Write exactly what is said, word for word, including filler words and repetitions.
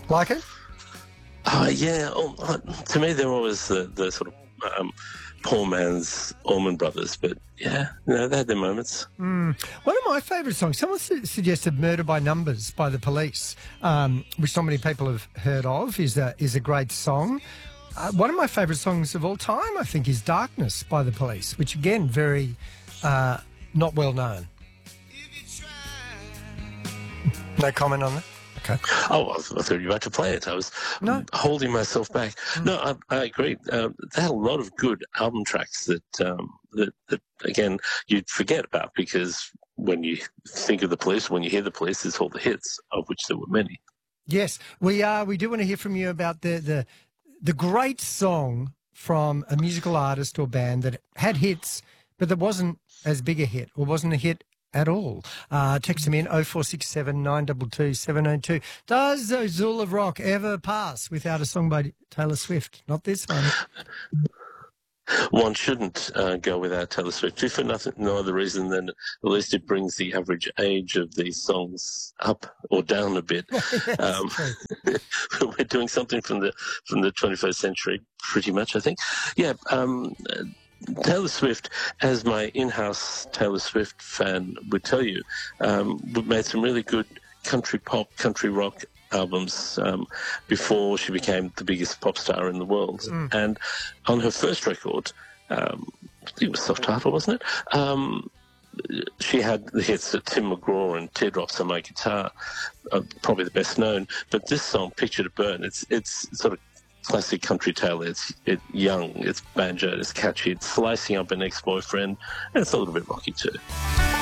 Like it? Uh, yeah, oh, uh, to me they're always the, the sort of um, poor man's Allman Brothers, but yeah, you know, they had their moments. Mm. One of my favourite songs, someone su- suggested Murder by Numbers by The Police, um, which not many people have heard of, is a, is a great song. Uh, one of my favourite songs of all time, I think, is Darkness by The Police, which, again, very uh, not well known. No comment on that? Okay. Oh, I thought you were about to play it. I was No. holding myself back. Mm. No, I, I agree. Um, they had a lot of good album tracks that, um, that, that, again, you'd forget about because when you think of The Police, when you hear The Police, there's all the hits, of which there were many. Yes, we are. We do want to hear from you about the, the, the great song from a musical artist or band that had hits, but that wasn't as big a hit or wasn't a hit at all. Uh, text them in oh four six seven, nine two two, seven oh two. Does Azul of Rock ever pass without a song by Taylor Swift? Not this one. One shouldn't uh, go without Taylor Swift, if for nothing, no other reason than at least it brings the average age of these songs up or down a bit. Yes, um, we're doing something from the from the twenty-first century, pretty much, I think. Yeah. Um, Taylor Swift, as my in-house Taylor Swift fan would tell you, um, we've made some really good country pop, country rock albums um, before she became the biggest pop star in the world. Mm. And on her first record, um, it was self-titled, wasn't it? Um, she had the hits of Tim McGraw and Teardrops on My Guitar, uh, probably the best known. But this song, Picture to Burn, it's it's sort of classic country Taylor. It's it, young, it's banjo, it's catchy, it's slicing up an ex-boyfriend, and it's a little bit rocky too.